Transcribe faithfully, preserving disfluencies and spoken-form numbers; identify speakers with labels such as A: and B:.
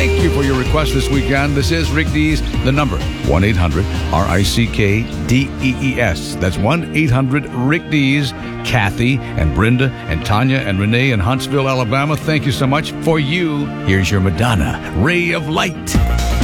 A: Thank you for your request this weekend. This is Rick Dees, the number one eight hundred R I C K D E E S. That's one eight hundred Rick Dees. Kathy and Brenda and Tanya and Renee in Huntsville, Alabama, thank you so much. For you, here's your Madonna, Ray of Light.